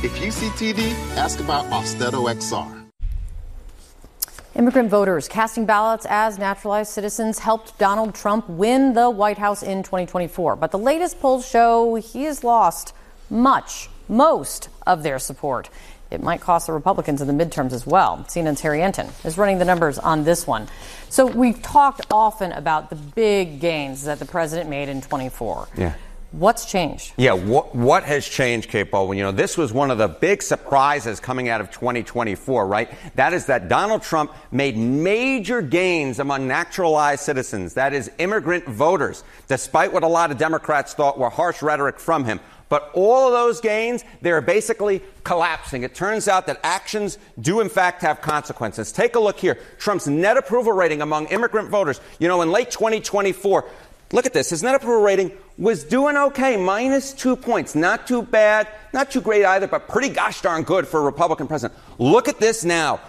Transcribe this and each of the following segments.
If you see TD, ask about Austedo XR. Immigrant voters casting ballots as naturalized citizens helped Donald Trump win the White House in 2024. But the latest polls show he has lost most of their support. It might cost the Republicans in the midterms as well. CNN's Harry Enton is running the numbers on this one. So we've talked often about the big gains that the president made in 24. Yeah. What's changed? Yeah, what has changed, Kate Baldwin? You know, this was one of the big surprises coming out of 2024, right? That is that Donald Trump made major gains among naturalized citizens, that is, immigrant voters, despite what a lot of Democrats thought were harsh rhetoric from him. But all of those gains, they're basically collapsing. It turns out that actions do, in fact, have consequences. Take a look here. Trump's net approval rating among immigrant voters, you know, in late 2024, look at this. His net approval rating was doing okay, -2 points. Not too bad, not too great either, but pretty gosh darn good for a Republican president. Look at this now,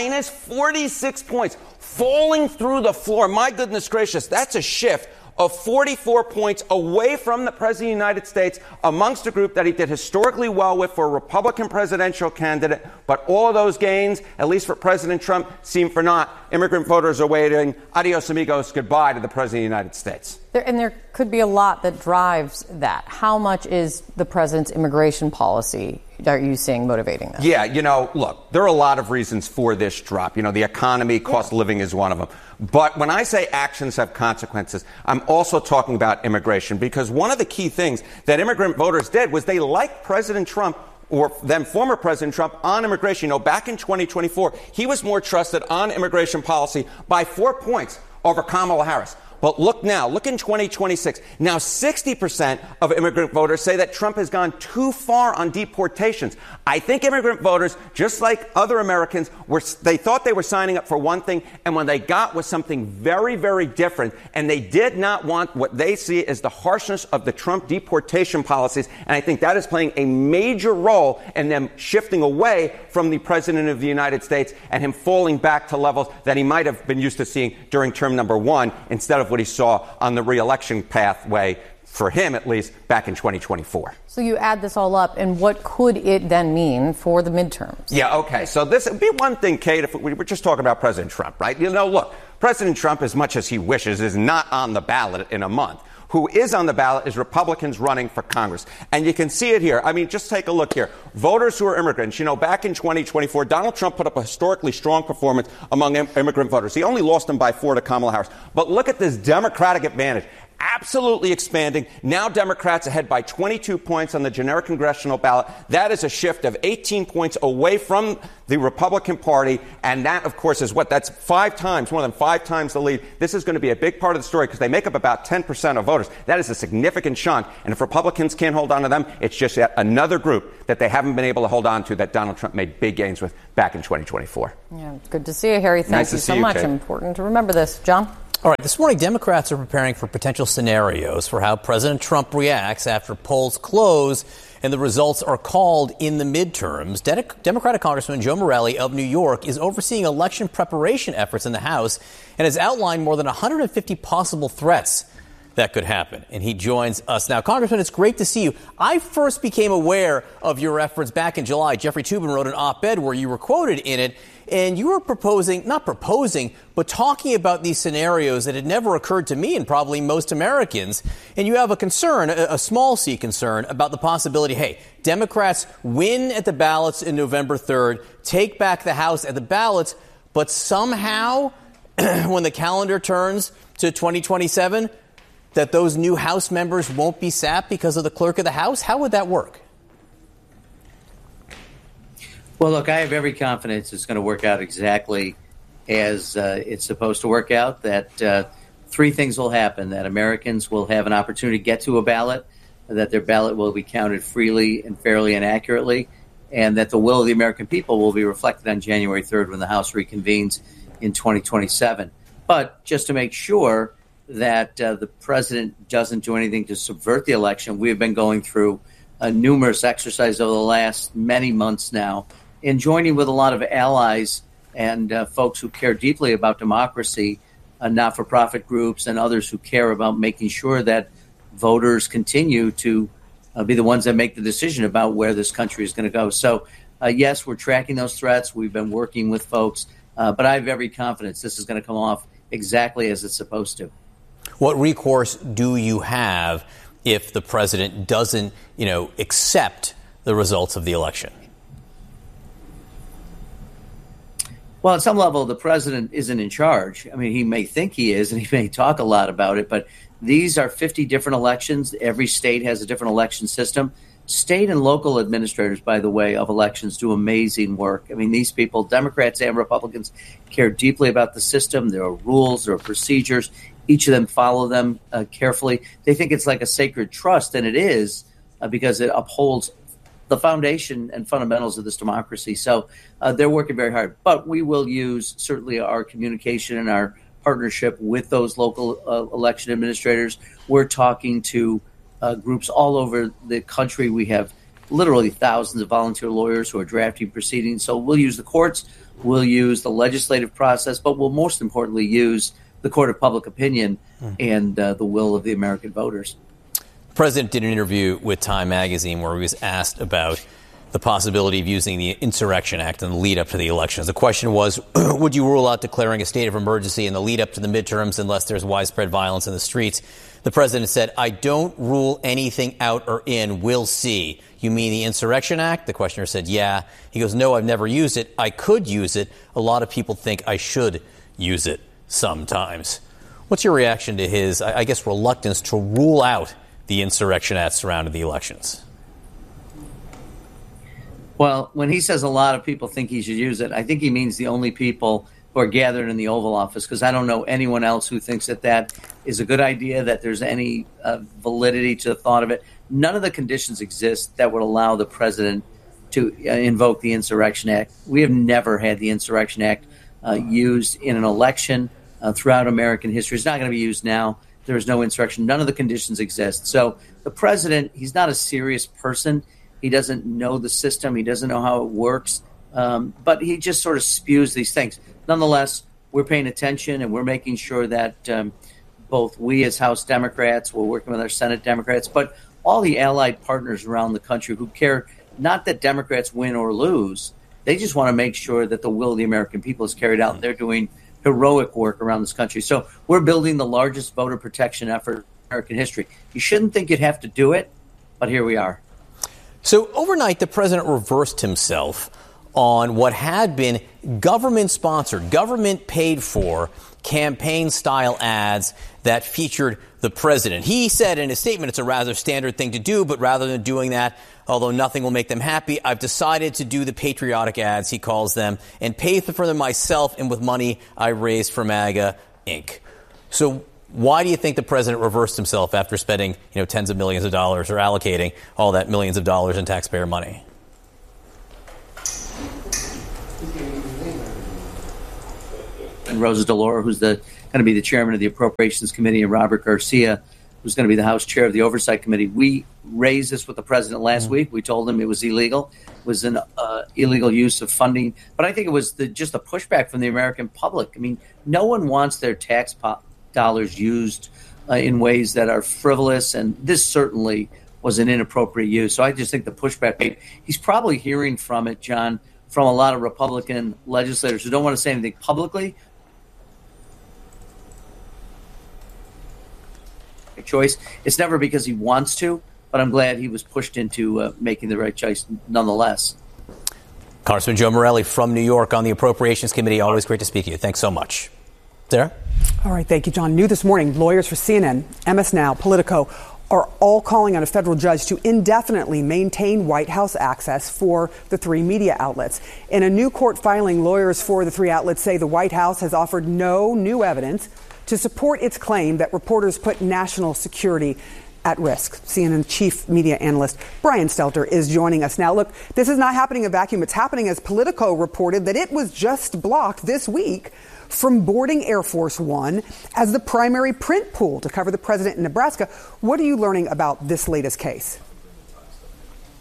-46 points, falling through the floor. My goodness gracious, that's a shift of 44 points away from the President of the United States amongst a group that he did historically well with for a Republican presidential candidate. But all of those gains, at least for President Trump, seem for naught. Immigrant voters are waiting. Adios, amigos. Goodbye to the President of the United States. There could be a lot that drives that. How much is the president's immigration policy, are you seeing, motivating that? Yeah, you know, look, there are a lot of reasons for this drop. You know, the economy, cost of living is one of them. But when I say actions have consequences, I'm also talking about immigration, because one of the key things that immigrant voters did was they liked President Trump, or then former President Trump, on immigration. You know, back in 2024, he was more trusted on immigration policy by 4 points over Kamala Harris. But look now, look in 2026. Now 60% of immigrant voters say that Trump has gone too far on deportations. I think immigrant voters, just like other Americans, they thought they were signing up for one thing, and when they got was something very, very different, and they did not want what they see as the harshness of the Trump deportation policies, and I think that is playing a major role in them shifting away from the President of the United States and him falling back to levels that he might have been used to seeing during term number one instead of what he saw on the re-election pathway, for him at least, back in 2024. So you add this all up, and what could it then mean for the midterms? Yeah, okay. So this would be one thing, Kate, if we were just talking about President Trump, right? You know, look, President Trump, as much as he wishes, is not on the ballot in a month. Who is on the ballot is Republicans running for Congress. And you can see it here. I mean, just take a look here. Voters who are immigrants, you know, back in 2024, Donald Trump put up a historically strong performance among immigrant voters. He only lost them by 4 to Kamala Harris. But look at this Democratic advantage. Absolutely expanding. Now Democrats ahead by 22 points on the generic congressional ballot. That is a shift of 18 points away from the Republican Party. And that, of course, is that's 5 times, more than 5 times the lead. This is going to be a big part of the story because they make up about 10% of voters. That is a significant chunk. And if Republicans can't hold on to them, it's just yet another group that they haven't been able to hold on to that Donald Trump made big gains with back in 2024. Yeah, good to see you, Harry. Thank you so much. Kate. Important to remember this. John? All right, this morning, Democrats are preparing for potential scenarios for how President Trump reacts after polls close and the results are called in the midterms. Democratic Congressman Joe Morelli of New York is overseeing election preparation efforts in the House and has outlined more than 150 possible threats that could happen. And he joins us now. Congressman, it's great to see you. I first became aware of your efforts back in July. Jeffrey Toobin wrote an op-ed where you were quoted in it, and you were but talking about these scenarios that had never occurred to me and probably most Americans. And you have a concern, a small c concern, about the possibility, hey, Democrats win at the ballots in November 3rd, take back the House at the ballots, but somehow when the calendar turns to 2027, that those new House members won't be sapped because of the clerk of the House? How would that work? Well, look, I have every confidence it's going to work out exactly as it's supposed to work out, that 3 things will happen: that Americans will have an opportunity to get to a ballot, that their ballot will be counted freely and fairly and accurately, and that the will of the American people will be reflected on January 3rd when the House reconvenes in 2027. But just to make sure that the president doesn't do anything to subvert the election, we have been going through numerous exercises over the last many months now, and joining with a lot of allies and folks who care deeply about democracy, not-for-profit groups and others who care about making sure that voters continue to be the ones that make the decision about where this country is going to go. So, yes, we're tracking those threats. We've been working with folks, but I have every confidence this is going to come off exactly as it's supposed to. What recourse do you have if the president doesn't, accept the results of the election? Well, at some level, the president isn't in charge. I mean, he may think he is, and he may talk a lot about it, but these are 50 different elections. Every state has a different election system. State and local administrators, by the way, of elections do amazing work. I mean, these people, Democrats and Republicans, care deeply about the system. There are rules, there are procedures. Each of them follow them carefully. They think it's like a sacred trust, and it is because it upholds the foundation and fundamentals of this democracy. So they're working very hard. But we will use certainly our communication and our partnership with those local election administrators. We're talking to groups all over the country. We have literally thousands of volunteer lawyers who are drafting proceedings. So we'll use the courts, we'll use the legislative process, but we'll most importantly use the court of public opinion and the will of the American voters. The president did an interview with Time magazine where he was asked about the possibility of using the Insurrection Act in the lead up to the elections. The question was, would you rule out declaring a state of emergency in the lead up to the midterms unless there's widespread violence in the streets? The president said, I don't rule anything out or in. We'll see. You mean the Insurrection Act? The questioner said, yeah. He goes, no, I've never used it. I could use it. A lot of people think I should use it sometimes. What's your reaction to his, I guess, reluctance to rule out the Insurrection Act surrounding the elections? Well, when he says a lot of people think he should use it, I think he means the only people who are gathered in the Oval Office, because I don't know anyone else who thinks that that is a good idea, that there's any validity to the thought of it. None of the conditions exist that would allow the president to invoke the Insurrection Act. We have never had the Insurrection Act used in an election throughout American history. It's not going to be used now. There is no insurrection. None of the conditions exist. So the president, he's not a serious person. He doesn't know the system. He doesn't know how it works. But he just sort of spews these things. Nonetheless, we're paying attention, and we're making sure that both we as House Democrats, we're working with our Senate Democrats, but all the allied partners around the country who care not that Democrats win or lose. They just want to make sure that the will of the American people is carried out. They're doing heroic work around this country. So we're building the largest voter protection effort in American history. You shouldn't think you'd have to do it, but here we are. So overnight, the president reversed himself on what had been government-sponsored, government-paid-for campaign-style ads that featured the president. He said in his statement it's a rather standard thing to do, but rather than doing that, although nothing will make them happy, I've decided to do the patriotic ads, he calls them, and pay for them myself and with money I raised for MAGA, Inc. So why do you think the president reversed himself after spending, tens of millions of dollars or allocating all that millions of dollars in taxpayer money? And Rosa DeLauro, who's going to be the chairman of the Appropriations Committee, and Robert Garcia, who's going to be the House chair of the Oversight Committee. We raised this with the president last week. We told him it was illegal. It was an illegal use of funding. But I think it was just a pushback from the American public. I mean, no one wants their tax dollars used in ways that are frivolous, and this certainly was an inappropriate use. So I just think the pushback, he's probably hearing from it, John, from a lot of Republican legislators who don't want to say anything publicly. Choice. It's never because he wants to, but I'm glad he was pushed into making the right choice nonetheless. Congressman Joe Morelle from New York on the Appropriations Committee. Always great to speak to you. Thanks so much. Sarah? All right. Thank you, John. New this morning, lawyers for CNN, MS Now, Politico are all calling on a federal judge to indefinitely maintain White House access for the three media outlets. In a new court filing, lawyers for the three outlets say the White House has offered no new evidence to support its claim that reporters put national security at risk. CNN chief media analyst Brian Stelter is joining us now. Look, this is not happening in a vacuum. It's happening as Politico reported that it was just blocked this week from boarding Air Force One as the primary print pool to cover the president in Nebraska. What are you learning about this latest case?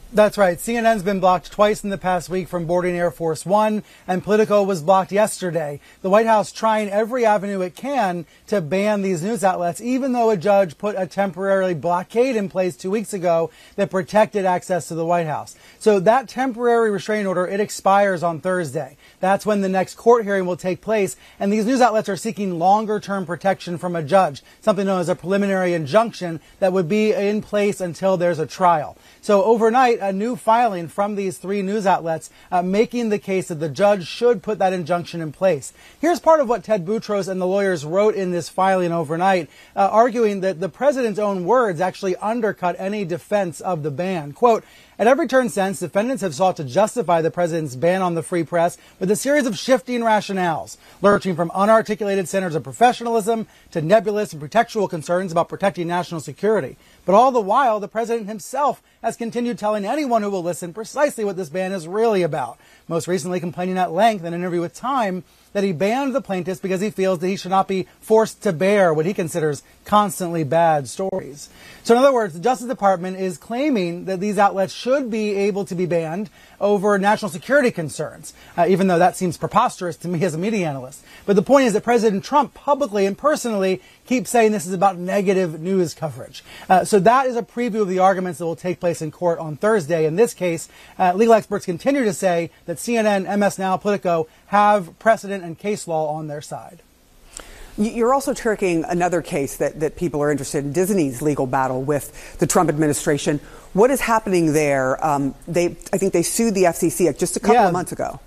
That's right. CNN's been blocked twice in the past week from boarding Air Force One, and Politico was blocked yesterday. The White House trying every avenue it can to ban these news outlets, even though a judge put a temporary blockade in place 2 weeks ago that protected access to the White House. So that temporary restraining order, it expires on Thursday. That's when the next court hearing will take place, and these news outlets are seeking longer-term protection from a judge, something known as a preliminary injunction that would be in place until there's a trial. So overnight, a new filing from these three news outlets making the case that the judge should put that injunction in place. Here's part of what Ted Boutros and the lawyers wrote in this filing overnight, arguing that the president's own words actually undercut any defense of the ban. Quote, "At every turn since, defendants have sought to justify the president's ban on the free press with a series of shifting rationales, lurching from unarticulated centers of professionalism to nebulous and pretextual concerns about protecting national security. But all the while, the president himself has continued telling anyone who will listen precisely what this ban is really about, most recently complaining at length in an interview with Time that he banned the plaintiffs because he feels that he should not be forced to bear what he considers constantly bad stories." So in other words, the Justice Department is claiming that these outlets should be able to be banned over national security concerns, even though that seems preposterous to me as a media analyst. But the point is that President Trump publicly and personally keeps saying this is about negative news coverage. So that is a preview of the arguments that will take place in court on Thursday. In this case, legal experts continue to say that CNN, MS Now, Politico have precedent and case law on their side. You're also tracking another case that people are interested in, Disney's legal battle with the Trump administration. What is happening there? I think they sued the FCC just a couple of months ago.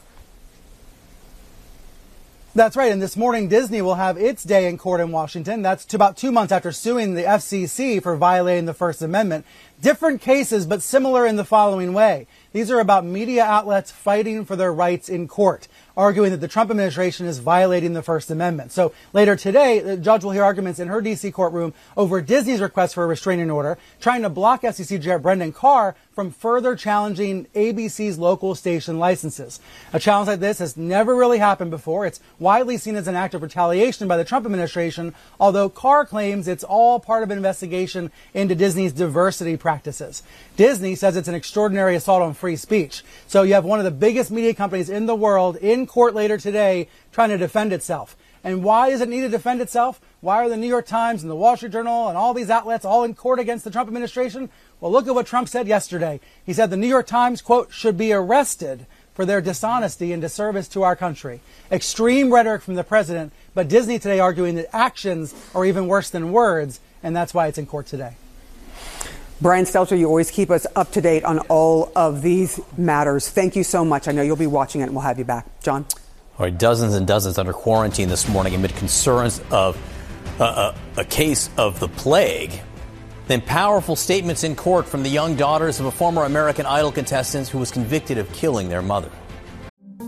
That's right. And this morning, Disney will have its day in court in Washington. That's about 2 months after suing the FCC for violating the First Amendment. Different cases, but similar in the following way. These are about media outlets fighting for their rights in court, arguing that the Trump administration is violating the First Amendment. So later today, the judge will hear arguments in her D.C. courtroom over Disney's request for a restraining order, trying to block FCC Chair Brendan Carr from further challenging ABC's local station licenses. A challenge like this has never really happened before. It's widely seen as an act of retaliation by the Trump administration, although Carr claims it's all part of an investigation into Disney's diversity practices. Disney says it's an extraordinary assault on free speech. So you have one of the biggest media companies in the world in court later today trying to defend itself. And why does it need to defend itself? Why are the New York Times and the Wall Street Journal and all these outlets all in court against the Trump administration? Well, look at what Trump said yesterday. He said the New York Times, quote, should be arrested for their dishonesty and disservice to our country. Extreme rhetoric from the president, but Disney today arguing that actions are even worse than words, and that's why it's in court today. Brian Stelter, you always keep us up to date on all of these matters. Thank you so much. I know you'll be watching it, and we'll have you back. John? All right, dozens and dozens under quarantine this morning amid concerns of a case of the plague. Then powerful statements in court from the young daughters of a former American Idol contestant who was convicted of killing their mother.